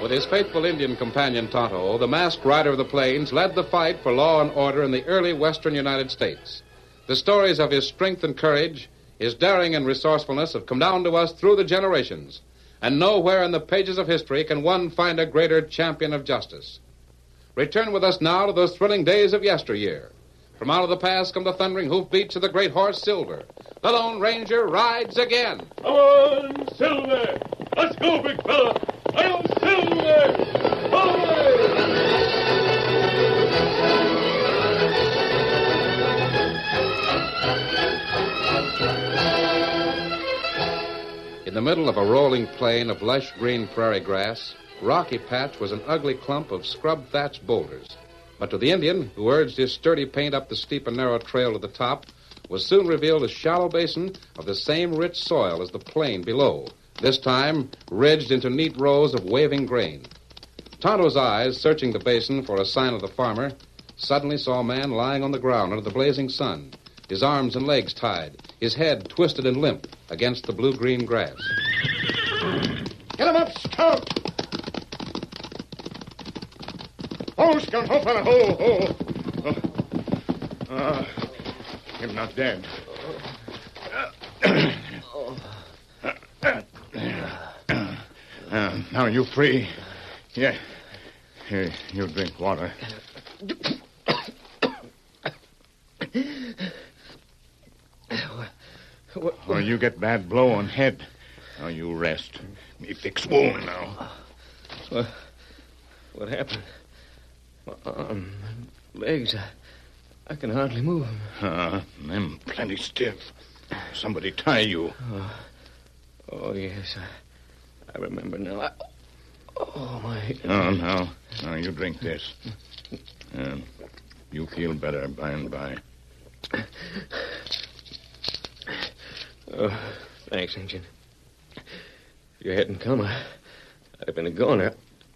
With his faithful Indian companion Tonto, the masked rider of the plains led the fight for law and order in the early western United States. The stories of his strength and courage, his daring and resourcefulness have come down to us through the generations, and nowhere in the pages of history can one find a greater champion of justice. Return with us now to those thrilling days of yesteryear. From out of the past come the thundering hoofbeats of the great horse Silver. The Lone Ranger rides again. Come on, Silver! Let's go, big fella! I'm Silver! Away! In the middle of a rolling plain of lush green prairie grass, Rocky Patch was an ugly clump of scrub-thatched boulders. But to the Indian, who urged his sturdy paint up the steep and narrow trail to the top, was soon revealed a shallow basin of the same rich soil as the plain below, this time ridged into neat rows of waving grain. Tonto's eyes, searching the basin for a sign of the farmer, suddenly saw a man lying on the ground under the blazing sun, his arms and legs tied, his head twisted and limp against the blue-green grass. Get him up, Scout! Oh, Scout, ho, fella, ho. Him not dead. Now you free. Yeah. Here, you drink water. Oh, you get bad blow on head. Now you rest. Me fix wound now. What happened? Legs, I can hardly move them. Them plenty stiff. Somebody tie you. Oh, yes, I remember now. My head. Now you drink this. You feel better by and by. Oh, thanks, Injun. If you hadn't come, I'd have been a goner.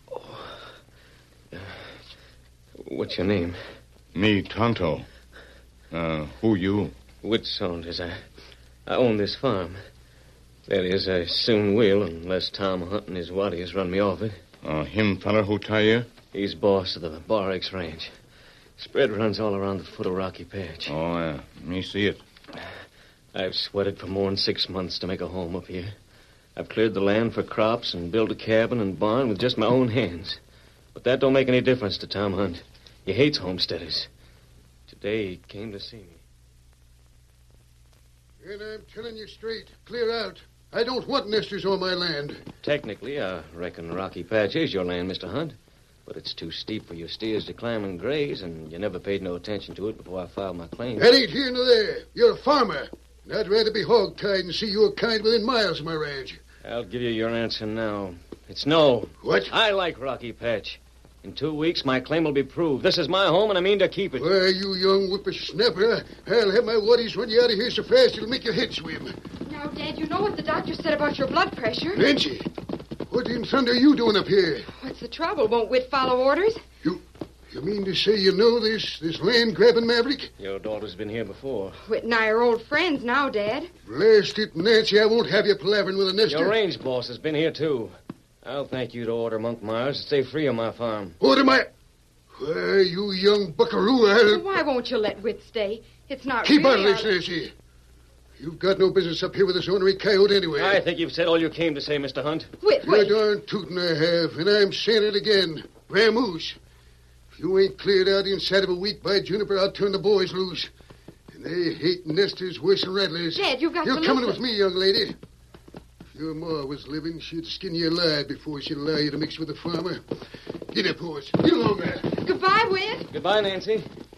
What's your name? Me, Tonto. Who you? Whit Saunders. I own this farm. That is, I soon will, unless Tom Hunt and his waddies run me off it. Him feller who tie you? He's boss of the Bar X Ranch. Spread runs all around the foot of Rocky Patch. Oh, yeah. Me see it. I've sweated for more than 6 months to make a home up here. I've cleared the land for crops and built a cabin and barn with just my own hands. But that don't make any difference to Tom Hunt. He hates homesteaders. Today he came to see me. And I'm telling you straight, clear out. I don't want nesters on my land. Technically, I reckon Rocky Patch is your land, Mr. Hunt. But it's too steep for your steers to climb and graze, and you never paid no attention to it before I filed my claim. That ain't here nor there. You're a farmer. And I'd rather be hog-tied and see your kind within miles of my ranch. I'll give you your answer now. It's no. What? I like Rocky Patch. In 2 weeks, my claim will be proved. This is my home, and I mean to keep it. Why, you young whippersnapper, I'll have my waddies run you out of here so fast it'll make your head swim. Now, Dad, you know what the doctor said about your blood pressure. Nancy, what in thunder are you doing up here? What's the trouble? Won't Whit follow orders? You mean to say you know this land-grabbing maverick? Your daughter's been here before. Whit and I are old friends now, Dad. Blast it, Nancy, I won't have you palavering with a nester. Your range boss has been here, too. I'll thank you to order Monk Myers to stay free on my farm. Order my... Why, you young buckaroo, I'll... Why won't you let Whit stay? It's not Keep really out of this, Nancy. You've got no business up here with this ornery coyote anyway. I think you've said all you came to say, Mr. Hunt. Whit. You're darn tootin' I have, and I'm saying it again. Vamoose. If you ain't cleared out inside of a week, by Juniper, I'll turn the boys loose. And they hate nesters worse than rattlers. Dad, you've got to You're coming listen. with me, young lady. If your ma was living, she'd skin you alive before she'd allow you to mix with a farmer. Get up, horse. Get along there. Goodbye, Whit. Goodbye, Nancy.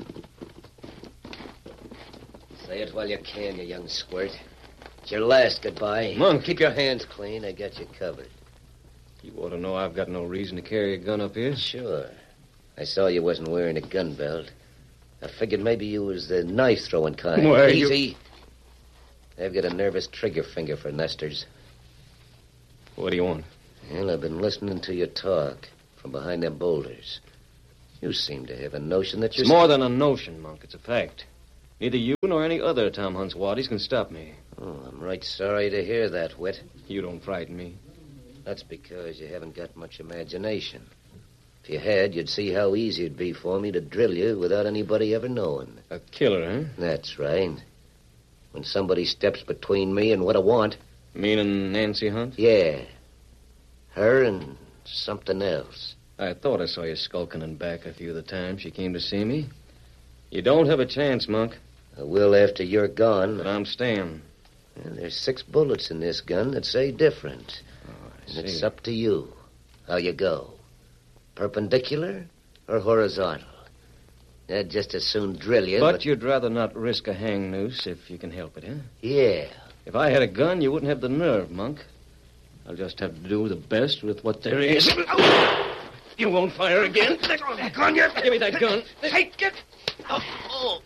Say it while you can, you young squirt. It's your last goodbye. Monk. Keep your hands clean. I got you covered. You ought to know I've got no reason to carry a gun up here. Sure. I saw you wasn't wearing a gun belt. I figured maybe you was the knife-throwing kind. Why, Easy. I've got a nervous trigger finger for nesters. What do you want? Well, I've been listening to you talk from behind them boulders. You seem to have a notion that you're... It's more than a notion, Monk. It's a fact. Neither you nor any other Tom Hunt's waddies can stop me. Oh, I'm right sorry to hear that, Whit. You don't frighten me. That's because you haven't got much imagination. If you had, you'd see how easy it'd be for me to drill you without anybody ever knowing. A killer, huh? That's right. When somebody steps between me and what I want. Meaning Nancy Hunt? Yeah. Her and something else. I thought I saw you skulking in back a few of the times she came to see me. You don't have a chance, Monk. I will after you're gone. But I'm staying. Well, there's 6 bullets in this gun that say different. And it's up to you how you go. Perpendicular or horizontal. I'd just as soon drill you. But you'd rather not risk a hang noose if you can help it, huh? Yeah. If I had a gun, you wouldn't have the nerve, Monk. I'll just have to do the best with what there is. You won't fire again. Let go of that gun. Give me that gun. Take it. Oh.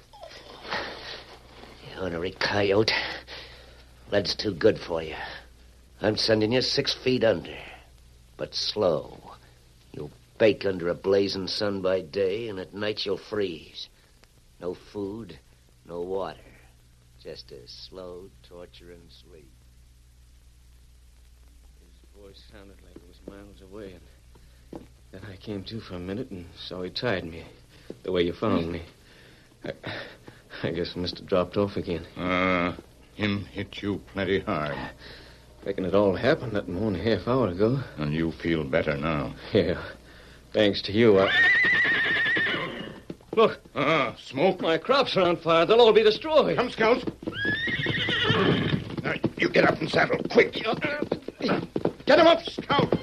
You ornery coyote. Lead's too good for you. I'm sending you 6 feet under. But slow. You'll bake under a blazing sun by day, and at night you'll freeze. No food, no water. Just a slow, torturing sleep. His voice sounded like it was miles away, and then I came to for a minute and saw he tied me, the way you found me. I guess I must have dropped off again. Him hit you plenty hard. Reckon it all happened that more than a half hour ago. And you feel better now. Yeah. Thanks to you, Look. Smoke. My crops are on fire. They'll all be destroyed. Come, Scouts. Now, you get up and saddle, quick. Get him up, Scout.